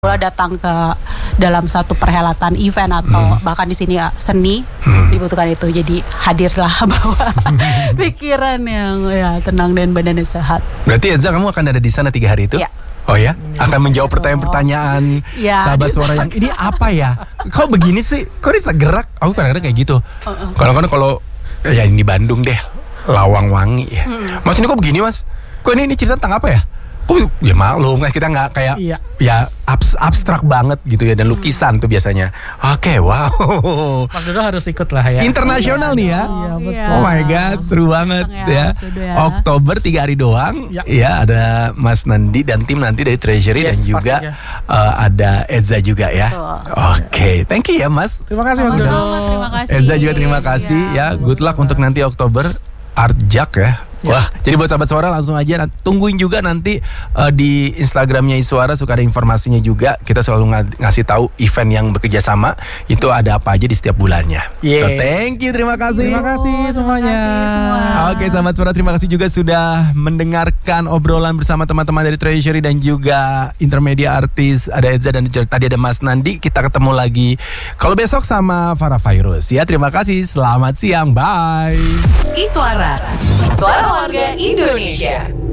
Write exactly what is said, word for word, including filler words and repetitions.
Bola datang ke dalam satu perhelatan event atau hmm. bahkan di sini ya seni hmm. dibutuhkan itu, jadi hadirlah bawa pikiran yang ya tenang dan badan yang sehat. Berarti Edza, kamu akan ada di sana tiga hari itu? Ya. Oh ya, akan menjawab pertanyaan-pertanyaan ya, sahabat suara yang ini apa ya? Kok begini sih? Kok bisa gerak? Aku kadang-kadang kayak gitu. Kadang-kadang kalau ya di Bandung deh, Lawang Wangi ya. Hmm. Mas ini kok begini mas? Kok ini, ini cerita tentang apa ya? Oh ya maklum, kita nggak kayak iya. ya abs, abstrak banget gitu ya, dan lukisan hmm. tuh biasanya. Oke, okay, wow. Mas Dodo harus ikut lah ya. Internasional iya, nih ya. Iya, betul. Oh my god, seru banget ya. ya. ya. Oktober tiga hari doang. Ya. ya, ada Mas Nandi dan tim nanti dari Treasury yes, dan juga uh, ada Edza juga ya. Oke, okay. Thank you ya Mas. Terima kasih Mas Dodo. Terima kasih. Edza juga terima kasih ya. ya. Good luck untuk nanti Oktober Artjak ya. Ya. Wah, jadi buat sahabat suara langsung aja tungguin juga nanti uh, di Instagramnya Iswara suka ada informasinya juga. Kita selalu ng- ngasih tahu event yang bekerja sama itu ada apa aja di setiap bulannya. Yeah. So thank you, terima kasih. Terima kasih semuanya. Terima kasih semua. Oke, sahabat suara, terima kasih juga sudah mendengarkan obrolan bersama teman-teman dari Treasury dan juga Intermedia Artis. Ada Edza dan tadi ada Mas Nandi. Kita ketemu lagi kalau besok sama Farah Fairuz ya. Terima kasih. Selamat siang. Bye. Iswara. Suara warga Indonesia.